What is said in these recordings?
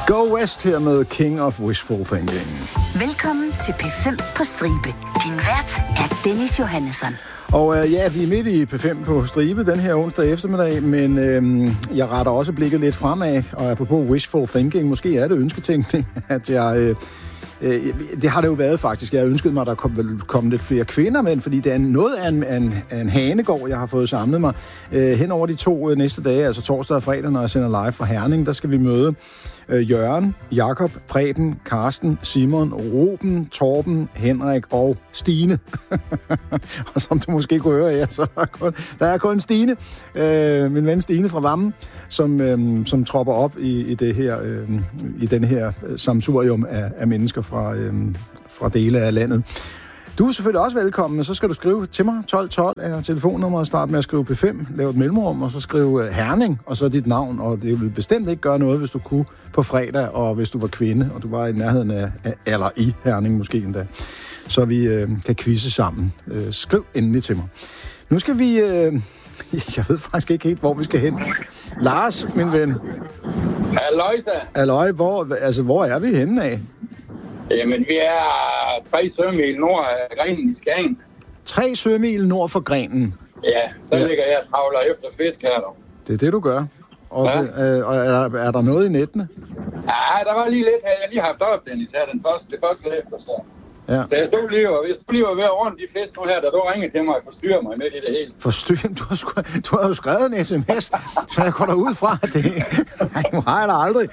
Go West her med King of Wishful Thinking. Velkommen til P5 på Stribe. Din vært er Dennis Johannesson. Og ja, vi er midt i P5 på Stribe den her onsdag eftermiddag, men jeg retter også blikket lidt fremad, og apropos wishful thinking, måske er det ønsketænkning, at jeg... det har det jo været faktisk. Jeg ønskede mig, at der kom lidt flere kvinder med, fordi det er noget af en hanegård, jeg har fået samlet mig. Hen over de 2 næste dage, altså torsdag og fredag, når jeg sender live fra Herning, der skal vi møde Jørgen, Jakob, Preben, Karsten, Simon, Ruben, Torben, Henrik og Stine. Og som du måske kunne høre her, så der er kun Stine, min ven Stine fra Vammen, som tropper op i det her, i den her sammensurium af mennesker fra dele af landet. Du er selvfølgelig også velkommen, men så skal du skrive til mig. 1212 er telefonnummeret. Start med at skrive P5, lave et mellemrum, og så skrive Herning, og så dit navn. Og det vil bestemt ikke gøre noget, hvis du kunne på fredag, og hvis du var kvinde, og du var i nærheden af eller i Herning måske endda. Så vi kan quizze sammen. Skriv endelig til mig. Nu skal vi... jeg ved faktisk ikke helt, hvor vi skal hen. Lars, min ven. Halløjsa. Halløj, hvor er vi henne af? Jamen, vi er 3 sømil nord af Grenen i Skagen. 3 sømil nord for Grenen? Ja, der ligger jeg og travler efter fisk her nu. Det er det, du gør. Og, ja. Er der noget i nettene? Ja, der var lige lidt, havde jeg lige haft op, Dennis, her det første efterstår. Ja. Så jeg stod lige, og hvis du lige var ved at ordne de fisk nu her, da du ringede til mig og forstyrrer mig midt i det hele. Forstyrre? Du har jo skrevet en sms, så jeg går derud fra, at det... Nej, nu har jeg da aldrig.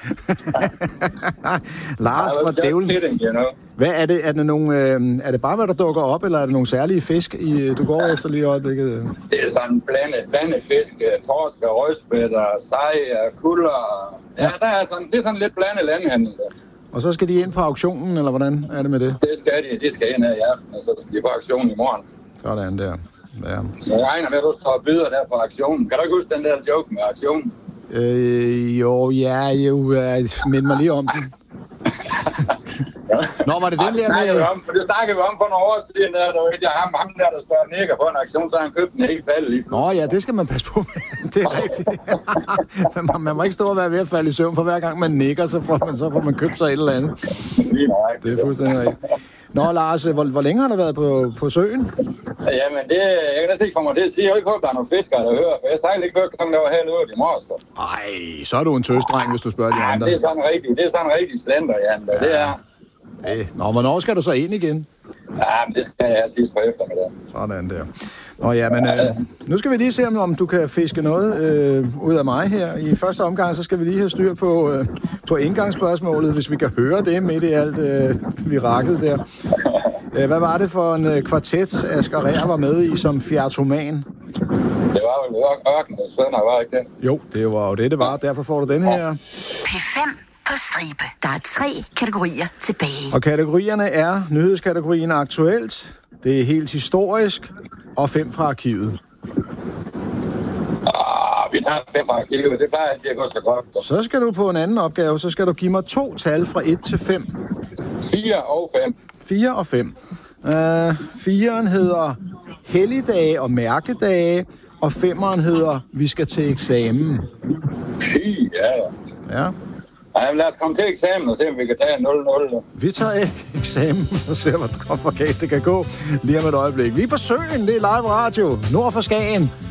Lars, for dævlen. Hvad er det? Er det bare, hvad der dukker op, eller er det nogle særlige fisk, du går efter lige i øjeblikket? Det er sådan blandet fisk, torsk, rødspætter, sej, kulder. Ja, det er sådan lidt blandet landhandel der. Og så skal de ind på auktionen, eller hvordan er det med det? Det skal ind her i aften, og så skal de på auktionen i morgen. Sådan der. Ja. Så jeg regner med, at du står og byder der på auktionen. Kan du ikke huske den der joke med auktionen? Mind mig lige om den. Nå, var det den der med... Det snakkede vi om for nogle år siden, jeg har ham der står nikker på en aktion, så han købte den helt faldet lige. Nå ja, det skal man passe på med. Det er rigtigt. man må ikke stå og være ved at falde i søvn, for hver gang man nikker, så får man købt sig et eller andet. Det er fuldstændig rigtigt. Nå, Lars, hvor længe har du været på søen? Jamen, jeg kan næsten ikke få mig til at sige. Jeg har ikke håbet, der er nogle fiskere, der hører. For jeg har ikke hørt, om der var herude i morges. Ej, så er du en tøsdreng, hvis du spørger de andre. Det er sådan en rigtig slender, Jan. Ja. Det er. Nå, hvornår skal du så ind igen? Ja, men det skal jeg sidst på eftermiddag. Sådan der. Nå ja, men nu skal vi lige se, om du kan fiske noget ud af mig her. I første omgang, så skal vi lige have styr på indgangsspørgsmålet, hvis vi kan høre det midt i alt virakket der. Hvad var det for en kvartet, Asger Rær var med i som fjertoman? Det var vel Ørkenens Sønner, var ikke det? Jo, det var jo det var. Derfor får du den her. P5 på Stribe. Der er 3 kategorier tilbage. Og kategorierne er nyhedskategorien aktuelt, det er helt historisk, og 5 fra arkivet. Vi tager 5 fra arkivet, det plejer ikke at gå så godt. Så skal du på en anden opgave, så skal du give mig 2 tal fra 1 til 5. 4 og 5. 4 og 5. 4'eren hedder helligdage og mærkedage, og 5'eren hedder vi skal til eksamen. Ja. Ej, lad os komme til eksamen og se, om vi kan tage 0-0. Vi tager eksamen og ser, hvor galt det kan gå lige om et øjeblik. Vi er på søen, det er live radio, nord for Skagen.